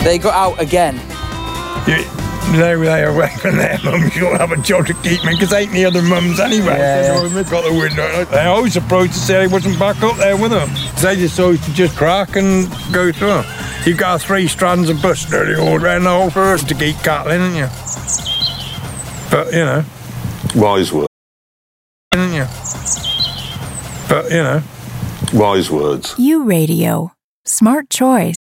They got out again. They away from their mums. You'll have a job to keep me, because ain't the other mums anyway. Yeah. They've got the window. They always approached to say they wasn't back up there with them. They just always to just crack and go through them. You've got 3 strands of bush nearly all around the whole forest to keep cattling, haven't you? But, you know. Wise words. Haven't you? But, you know. Wise words. U Radio. Smart choice.